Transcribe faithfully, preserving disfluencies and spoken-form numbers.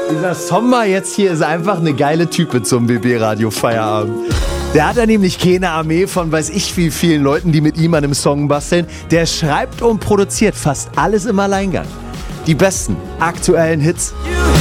Dieser Sommer jetzt hier ist einfach eine geile Type zum B B-Radio Feierabend. Der hat ja nämlich keine Armee von weiß ich wie vielen Leuten, die mit ihm an einem Song basteln. Der schreibt und produziert fast alles im Alleingang. Die besten aktuellen Hits